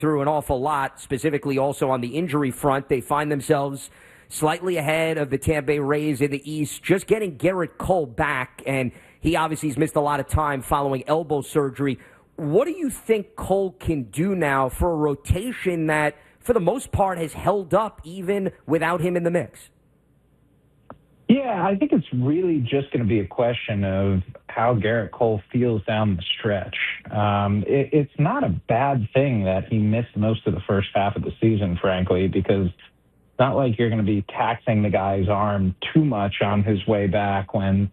through an awful lot, specifically also on the injury front. They find themselves slightly ahead of the Tampa Bay Rays in the East, just getting Garrett Cole back, and he obviously has missed a lot of time following elbow surgery. What do you think Cole can do now for a rotation that, for the most part, has held up even without him in the mix? Yeah, I think it's really just going to be a question of how Garrett Cole feels down the stretch. It's not a bad thing that he missed most of the first half of the season, frankly, because it's not like you're going to be taxing the guy's arm too much on his way back when,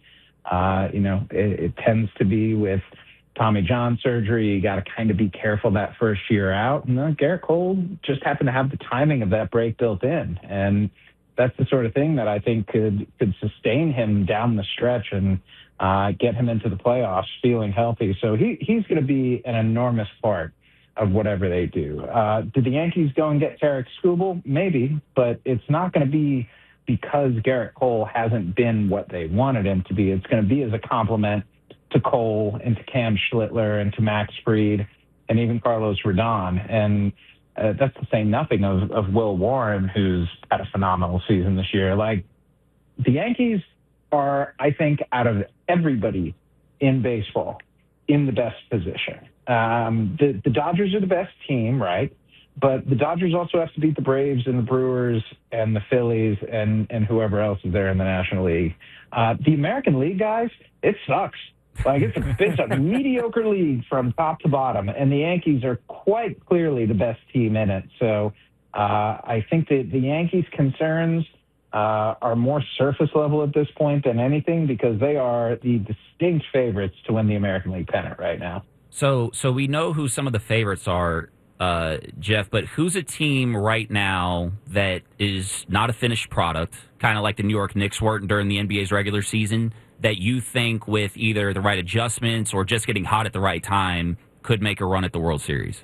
it tends to be with Tommy John surgery. You got to kind of be careful that first year out. And Garrett Cole just happened to have the timing of that break built in. And that's the sort of thing that I think could sustain him down the stretch and get him into the playoffs feeling healthy. So he's going to be an enormous part of whatever they do. Did the Yankees go and get Tarik Skubal? Maybe, but it's not going to be because Garrett Cole hasn't been what they wanted him to be. It's going to be as a compliment to Cole and to Cam Schlittler and to Max Fried and even Carlos Rodon. And that's to say nothing of Will Warren, who's had a phenomenal season this year. Like, the Yankees are, I think, out of everybody in baseball, in the best position. The Dodgers are the best team, right? But the Dodgers also have to beat the Braves and the Brewers and the Phillies and whoever else is there in the National League. The American League, guys, it sucks. Like, it's a mediocre league from top to bottom, and the Yankees are quite clearly the best team in it. So I think that the Yankees' concerns are more surface level at this point than anything, because they are the distinct favorites to win the American League pennant right now. So we know who some of the favorites are, Jeff, but who's a team right now that is not a finished product, kind of like the New York Knicks were during the NBA's regular season, that you think with either the right adjustments or just getting hot at the right time could make a run at the World Series?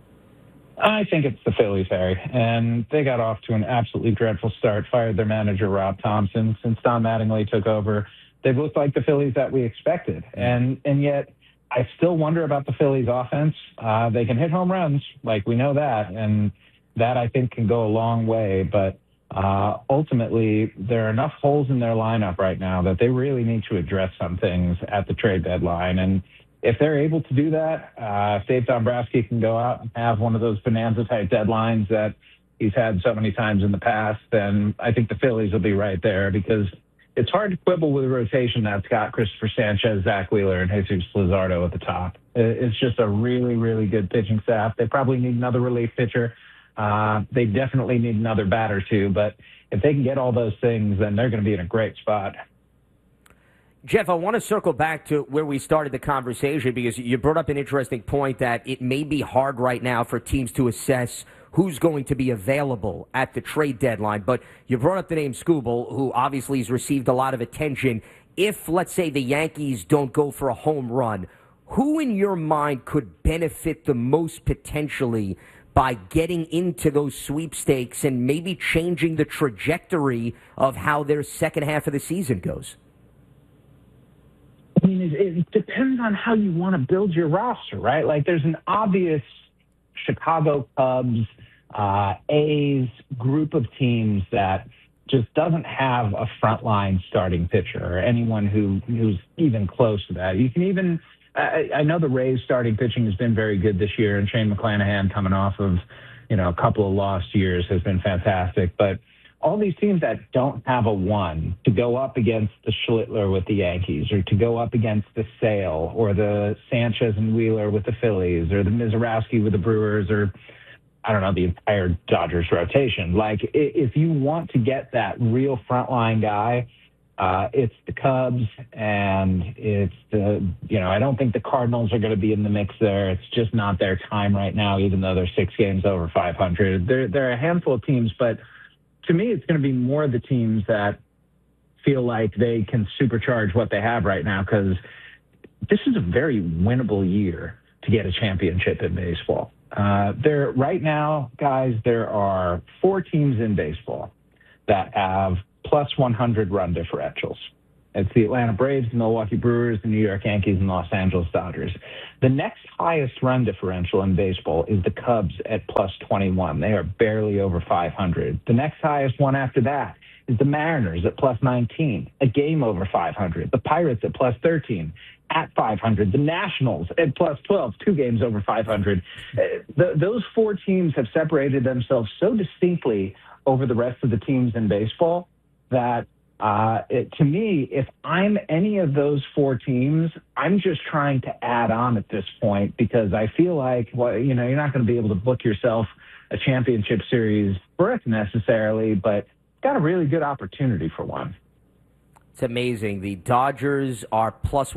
I think it's the Phillies, Harry. And they got off to an absolutely dreadful start, fired their manager, Rob Thompson. Since Don Mattingly took over, they've looked like the Phillies that we expected. And yet I still wonder about the Phillies offense. They can hit home runs, like we know that. And that, I think, can go a long way. But ultimately, there are enough holes in their lineup right now that they really need to address some things at the trade deadline. And if they're able to do that, if Dave Dombrowski can go out and have one of those bonanza-type deadlines that he's had so many times in the past, then I think the Phillies will be right there, because it's hard to quibble with a rotation that's got Christopher Sanchez, Zach Wheeler, and Jesus Luzardo at the top. It's just a really, really good pitching staff. They probably need another relief pitcher. They definitely need another bat or two, but if they can get all those things, then they're going to be in a great spot. Jeff, I want to circle back to where we started the conversation, because you brought up an interesting point that it may be hard right now for teams to assess who's going to be available at the trade deadline. But you brought up the name Skubal, who obviously has received a lot of attention. If, let's say, the Yankees don't go for a home run, who in your mind could benefit the most potentially by getting into those sweepstakes and maybe changing the trajectory of how their second half of the season goes? I mean, it depends on how you want to build your roster, right? Like, there's an obvious Chicago Cubs, A's group of teams that just doesn't have a frontline starting pitcher or anyone who's even close to that. You can even, I know the Rays starting pitching has been very good this year, and Shane McClanahan coming off of, a couple of lost years has been fantastic. But all these teams that don't have a one to go up against the Schlittler with the Yankees, or to go up against the Sale, or the Sanchez and Wheeler with the Phillies, or the Mizorowski with the Brewers, or I don't know, the entire Dodgers rotation. Like, if you want to get that real frontline guy, it's the Cubs, and it's I don't think the Cardinals are going to be in the mix there. It's just not their time right now, even though they're 6 games over 500. There are a handful of teams, but to me, it's going to be more the teams that feel like they can supercharge what they have right now, because this is a very winnable year to get a championship in baseball. Right now, guys, there are 4 teams in baseball that have plus 100 run differentials. It's the Atlanta Braves, the Milwaukee Brewers, the New York Yankees, and Los Angeles Dodgers. The next highest run differential in baseball is the Cubs at plus 21. They are barely over 500. The next highest one after that is the Mariners at plus 19, a game over 500. The Pirates at plus 13 at 500. The Nationals at plus 12, 2 games over 500. Those 4 teams have separated themselves so distinctly over the rest of the teams in baseball that to me, if I'm any of those 4 teams, I'm just trying to add on at this point because I feel like, you're not going to be able to book yourself a championship series berth necessarily, but got a really good opportunity for one. It's amazing. The Dodgers are plus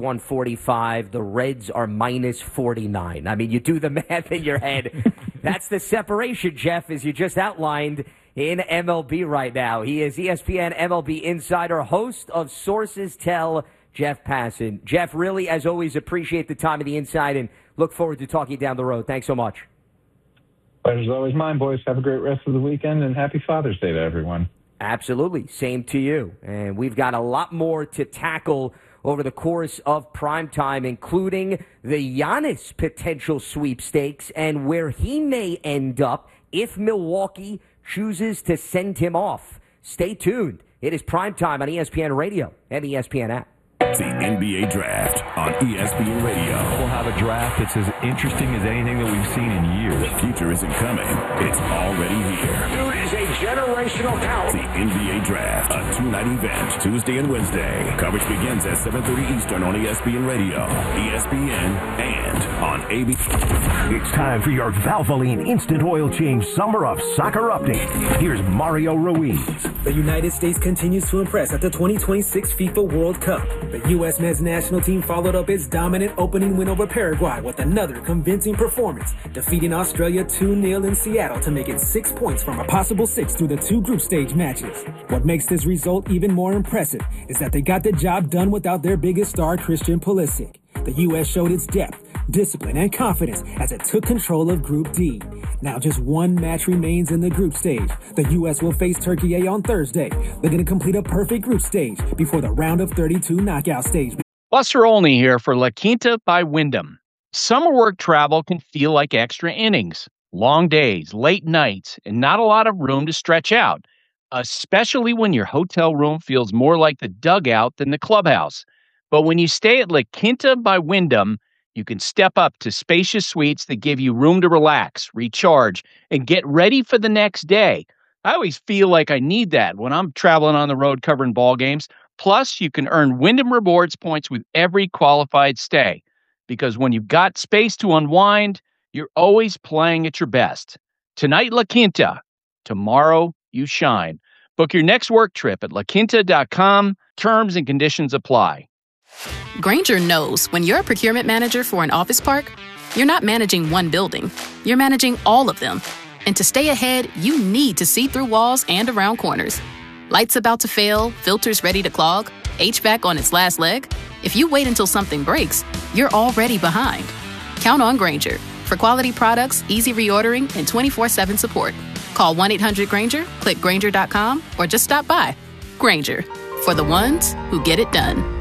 145. The Reds are minus 49. I mean, you do the math in your head. That's the separation, Jeff, as you just outlined in MLB right now. He is ESPN MLB insider, host of Sources Tell, Jeff Passan. Jeff, really, as always, appreciate the time and the insight and look forward to talking down the road. Thanks so much. Pleasure's always mine, boys. Have a great rest of the weekend and happy Father's Day to everyone. Absolutely. Same to you. And we've got a lot more to tackle over the course of primetime, including the Giannis potential sweepstakes and where he may end up if Milwaukee chooses to send him off. Stay tuned. It is primetime on ESPN Radio and ESPN app. The NBA Draft on ESPN Radio. We'll have a draft that's as interesting as anything that we've seen in years. The future isn't coming. It's already here. Dude is a generational talent. The NBA Draft, a 2-night event, Tuesday and Wednesday. Coverage begins at 7:30 Eastern on ESPN Radio, ESPN, and on ABC. It's time for your Valvoline Instant Oil Change Summer of Soccer Update. Here's Mario Ruiz. The United States continues to impress at the 2026 FIFA World Cup. The U.S. men's national team followed up its dominant opening win over Paraguay with another convincing performance, defeating Australia 2-0 in Seattle to make it 6 points from a possible 6 through the 2 group stage matches. What makes this result even more impressive is that they got the job done without their biggest star, Christian Pulisic. The U.S. showed its depth, discipline, and confidence as it took control of Group D. Now just one match remains in the group stage. The U.S. will face Turkey A on Thursday, looking to complete a perfect group stage before the round of 32 knockout stage. Buster Olney here for La Quinta by Wyndham. Summer work travel can feel like extra innings. Long days, late nights, and not a lot of room to stretch out, especially when your hotel room feels more like the dugout than the clubhouse. But when you stay at La Quinta by Wyndham, you can step up to spacious suites that give you room to relax, recharge, and get ready for the next day. I always feel like I need that when I'm traveling on the road covering ball games. Plus, you can earn Wyndham Rewards points with every qualified stay. Because when you've got space to unwind, you're always playing at your best. Tonight, La Quinta. Tomorrow, you shine. Book your next work trip at laquinta.com. Terms and conditions apply. Grainger knows when you're a procurement manager for an office park, you're not managing one building, you're managing all of them. And to stay ahead, you need to see through walls and around corners. Lights about to fail, filters ready to clog, HVAC on its last leg. If you wait until something breaks, you're already behind. Count on Grainger for quality products, easy reordering, and 24/7 support. Call 1-800-GRAINGER, click Grainger.com, or just stop by. Grainger, for the ones who get it done.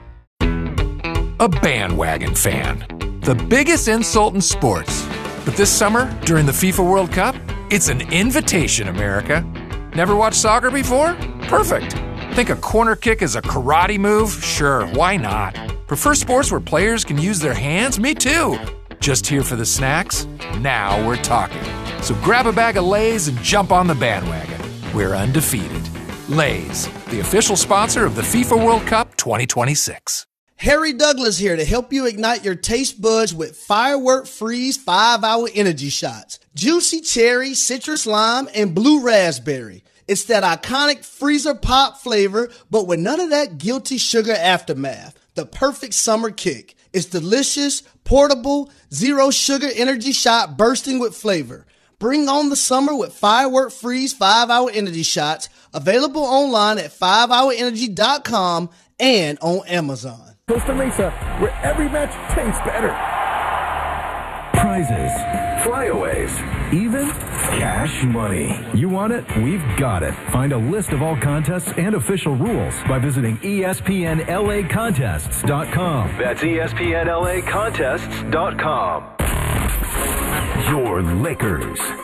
A bandwagon fan. The biggest insult in sports. But this summer, during the FIFA World Cup, it's an invitation, America. Never watched soccer before? Perfect. Think a corner kick is a karate move? Sure, why not? Prefer sports where players can use their hands? Me too. Just here for the snacks? Now we're talking. So grab a bag of Lay's and jump on the bandwagon. We're undefeated. Lay's, the official sponsor of the FIFA World Cup 2026. Harry Douglas here to help you ignite your taste buds with Firework Freeze 5-Hour Energy Shots. Juicy cherry, citrus lime, and blue raspberry. It's that iconic freezer pop flavor, but with none of that guilty sugar aftermath. The perfect summer kick. It's delicious, portable, zero sugar energy shot bursting with flavor. Bring on the summer with Firework Freeze 5-Hour Energy Shots. Available online at 5hourenergy.com and on Amazon. Costa Mesa, where every match tastes better. Prizes, Flyaways, even, cash money. You want it? We've got it. Find a list of all contests and official rules by visiting ESPNLAcontests.com. That's ESPNLAcontests.com. Your Lakers.